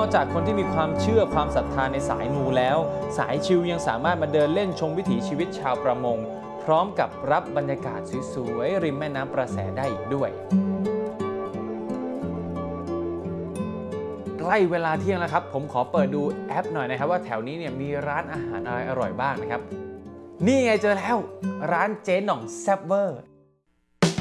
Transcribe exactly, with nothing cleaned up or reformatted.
อกจากคนที่มีความเชื่อความศรัทธาในสายมูแล้วสายชิลยังสามารถมาเดินเล่นชมวิถีชีวิตชาวประมงพร้อมกับรับบรรยากาศสวยๆริมแม่น้ำประแสได้อีกด้วยใกล้เวลาเที่ยงแล้วครับผมขอเปิดดูแอปหน่อยนะครับว่าแถวนี้เนี่ยมีร้านอาหารอะไรอร่อยบ้างนะครับนี่ไงเจอแล้วร้านเจ๊หน่องแซ่บเวอร์